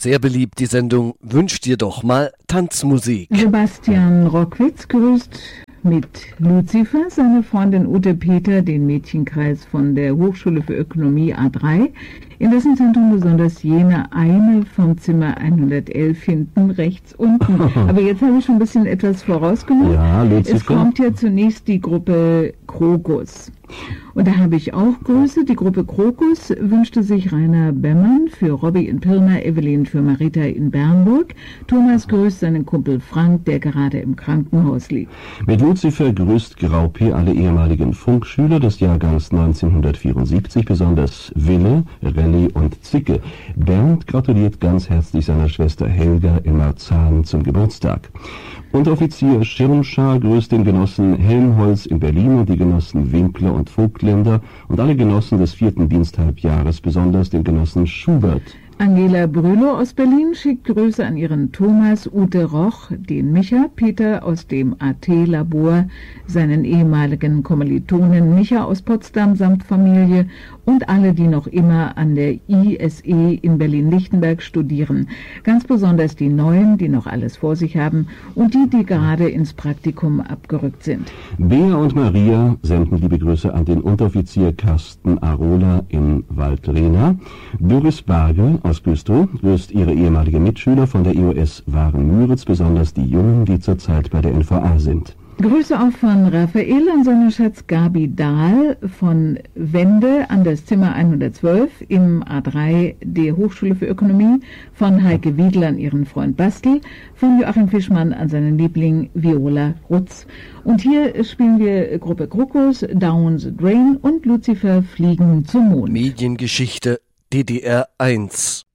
Sehr beliebt die Sendung Wünsch dir doch mal Tanzmusik. Sebastian Rockwitz grüßt mit Lucifer seine Freundin Ute Peter den Mädchenkreis von der Hochschule für Ökonomie A3, in dessen Zentrum besonders jene eine vom Zimmer 111 hinten rechts unten. Aber jetzt habe ich schon ein bisschen etwas vorausgenommen. Ja, Lucifer. Es kommt ja zunächst die Gruppe Krokus. Und da habe ich auch Grüße. Die Gruppe Krokus wünschte sich Rainer Bemmann für Robby in Pirna, Evelyn für Marita in Bernburg. Thomas grüßt seinen Kumpel Frank, der gerade im Krankenhaus liegt. Mit Lucifer grüßt Graupi alle ehemaligen Funkschüler des Jahrgangs 1974, besonders Wille, Relli und Zicke. Bernd gratuliert ganz herzlich seiner Schwester Helga in Marzahn zum Geburtstag. Unteroffizier Schirmschar grüßt den Genossen Helmholtz in Berlin und die Genossen Winkler und Vogtländer und alle Genossen des 4. Diensthalbjahres, besonders den Genossen Schubert. Angela Brülow aus Berlin schickt Grüße an ihren Thomas, Ute Roch, den Micha, Peter aus dem AT-Labor, seinen ehemaligen Kommilitonen Micha aus Potsdam samt Familie und alle, die noch immer an der ISE in Berlin-Lichtenberg studieren. Ganz besonders die Neuen, die noch alles vor sich haben und die gerade ins Praktikum abgerückt sind. Bea und Maria senden liebe Grüße an den Unteroffizier Carsten Arola in Waldrena. Doris Barge aus Güstrow grüßt ihre ehemalige Mitschüler von der EOS Waren-Müritz, besonders die Jungen, die zurzeit bei der NVA sind. Grüße auch von Raphael an seiner Schatz Gabi Dahl von Wende an das Zimmer 112 im A3 der Hochschule für Ökonomie, von Heike Wiedel an ihren Freund Bastel, von Joachim Fischmann an seinen Liebling Viola Rutz. Und hier spielen wir Gruppe Krokus, Down the Drain und Lucifer fliegen zum Mond. Mediengeschichte DDR 1.